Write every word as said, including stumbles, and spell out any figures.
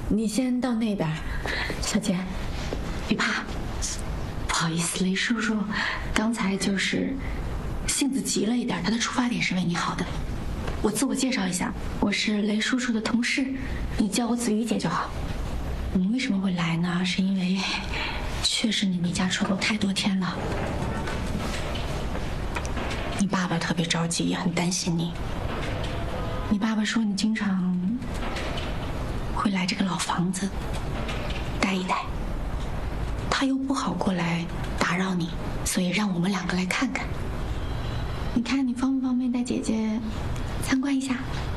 你先到那边。小杰，别怕。不好意思，雷叔叔，刚才就是性子急了一点，他的出发点是为你好的。我自我介绍一下，我是雷叔叔的同事，你叫我子瑜姐就好。我们为什么会来呢？是因为确实你离家出走太多天了，你爸爸特别着急，也很担心你。你爸爸说你经常会来这个老房子待一待，他又不好过来打扰你，所以让我们两个来看看。你看你方不方便带姐姐参观一下？